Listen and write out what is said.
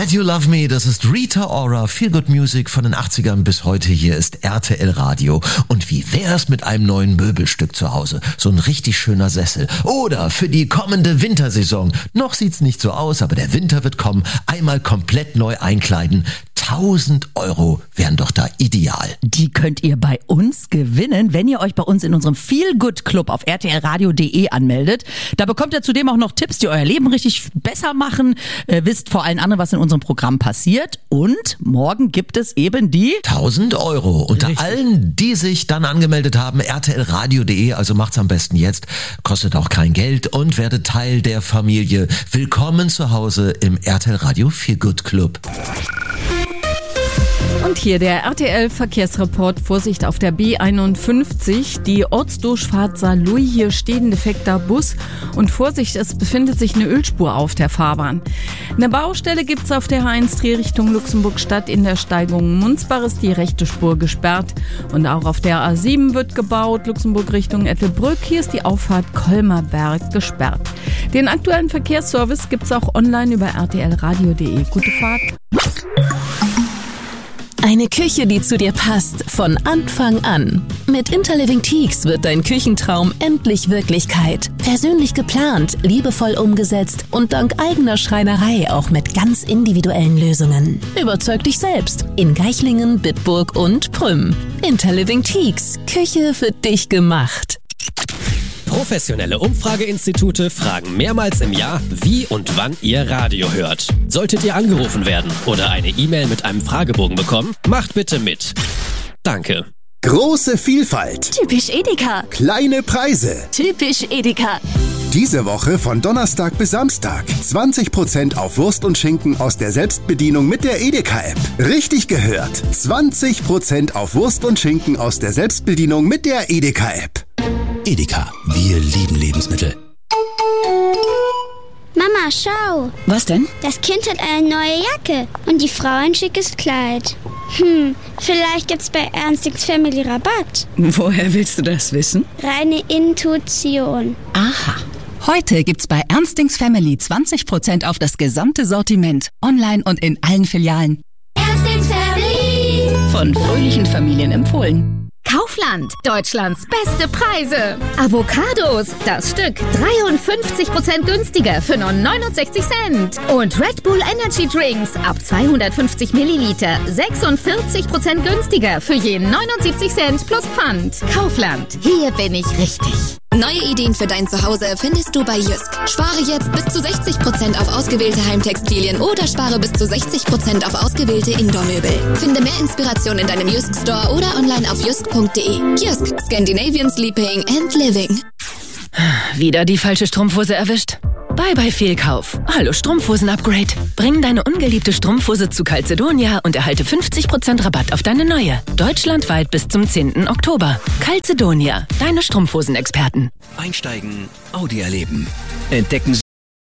Let You Love Me, das ist Rita Ora, Feel Good Music von den 80ern bis heute. Hier ist RTL Radio. Und wie wär's mit einem neuen Möbelstück zu Hause? So ein richtig schöner Sessel. Oder für die kommende Wintersaison. Noch sieht's nicht so aus, aber der Winter wird kommen. Einmal komplett neu einkleiden. 1.000 Euro wären doch da ideal. Die könnt ihr bei uns gewinnen, wenn ihr euch bei uns in unserem Feel Good Club auf rtlradio.de anmeldet. Da bekommt ihr zudem auch noch Tipps, die euer Leben richtig besser machen. Wisst vor allen anderen, was in unserem Programm passiert. Und morgen gibt es eben die 1.000 Euro. Unter allen, die sich dann angemeldet haben, rtlradio.de, also macht's am besten jetzt. Kostet auch kein Geld und werdet Teil der Familie. Willkommen zu Hause im RTL Radio Feel Good Club. Und hier der RTL-Verkehrsreport. Vorsicht auf der B51, die Ortsdurchfahrt Saarlouis. Hier steht ein defekter Bus. Und Vorsicht, es befindet sich eine Ölspur auf der Fahrbahn. Eine Baustelle gibt's auf der H1 Dreh Richtung Luxemburg-Stadt. In der Steigung Munzbach ist die rechte Spur gesperrt. Und auch auf der A7 wird gebaut, Luxemburg Richtung Ettelbrück. Hier ist die Auffahrt Kolmerberg gesperrt. Den aktuellen Verkehrsservice gibt's auch online über rtlradio.de. Gute Fahrt. Eine Küche, die zu dir passt, von Anfang an. Mit Interliving Teaks wird dein Küchentraum endlich Wirklichkeit. Persönlich geplant, liebevoll umgesetzt und dank eigener Schreinerei auch mit ganz individuellen Lösungen. Überzeug dich selbst. In Geichlingen, Bitburg und Prüm. Interliving Teaks. Küche für dich gemacht. Professionelle Umfrageinstitute fragen mehrmals im Jahr, wie und wann ihr Radio hört. Solltet ihr angerufen werden oder eine E-Mail mit einem Fragebogen bekommen, macht bitte mit. Danke. Große Vielfalt. Typisch Edeka. Kleine Preise. Typisch Edeka. Diese Woche von Donnerstag bis Samstag 20% auf Wurst und Schinken aus der Selbstbedienung mit der Edeka-App. Richtig gehört. 20% auf Wurst und Schinken aus der Selbstbedienung mit der Edeka-App. Edeka, wir lieben Lebensmittel. Mama, schau. Was denn? Das Kind hat eine neue Jacke und die Frau ein schickes Kleid. Vielleicht gibt's bei Ernstings Family Rabatt. Woher willst du das wissen? Reine Intuition. Aha. Heute gibt's bei Ernstings Family 20% auf das gesamte Sortiment. Online und in allen Filialen. Ernstings Family. Von fröhlichen Familien empfohlen. Kaufland, Deutschlands beste Preise. Avocados, das Stück 53% günstiger für nur 69 Cent. Und Red Bull Energy Drinks ab 250 Milliliter 46% günstiger für je 79 Cent plus Pfand. Kaufland, hier bin ich richtig. Neue Ideen für dein Zuhause findest du bei Jysk. Spare jetzt bis zu 60% auf ausgewählte Heimtextilien oder spare bis zu 60% auf ausgewählte Indoor-Möbel. Finde mehr Inspiration in deinem Jysk Store oder online auf jysk.de. Jysk, Scandinavian Sleeping and Living. Wieder die falsche Strumpfhose erwischt? Bye Fehlkauf. Hallo Strumpfhosen-Upgrade. Bring deine ungeliebte Strumpfhose zu Calzedonia und erhalte 50% Rabatt auf deine neue. Deutschlandweit bis zum 10. Oktober. Calzedonia, deine Strumpfhosenexperten. Einsteigen, Audi erleben. Entdecken Sie